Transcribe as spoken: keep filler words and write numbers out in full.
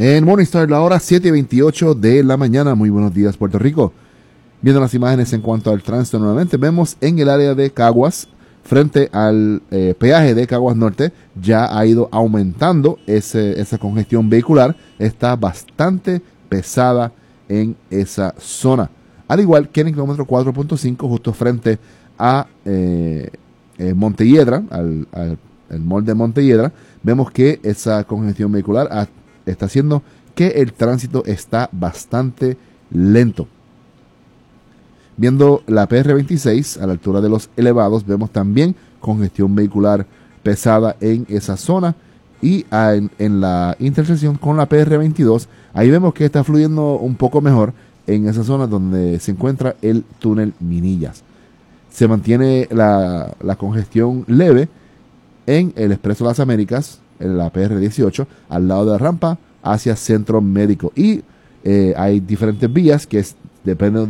En Morningstar, la hora siete y veintiocho de la mañana. Muy buenos días, Puerto Rico. Viendo las imágenes en cuanto al tránsito nuevamente, vemos en el área de Caguas, frente al eh, peaje de Caguas Norte, ya ha ido aumentando ese, esa congestión vehicular. Está bastante pesada en esa zona. Al igual que en el kilómetro cuatro punto cinco, justo frente a eh, eh, Montelledra, al, al el mall de Montelledra, vemos que esa congestión vehicular ha, está haciendo que el tránsito está bastante lento. Viendo la P R veintiséis a la altura de los elevados, vemos también congestión vehicular pesada en esa zona. Y en, en la intersección con la P R veintidós, ahí vemos que está fluyendo un poco mejor en esa zona donde se encuentra el túnel Minillas. Se mantiene la, la congestión leve en el Expreso Las Américas, en la P R dieciocho, al lado de la rampa hacia Centro Médico. Y eh, hay diferentes vías que es, dependen